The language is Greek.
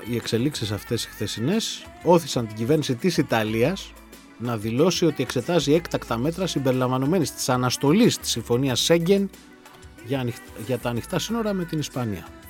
οι εξελίξεις αυτές οι χθεσινές όθησαν την κυβέρνηση της Ιταλίας να δηλώσει ότι εξετάζει έκτακτα μέτρα συμπεριλαμβανομένης της αναστολής της συμφωνίας Σέγγεν για τα ανοιχτά σύνορα με την Ισπανία.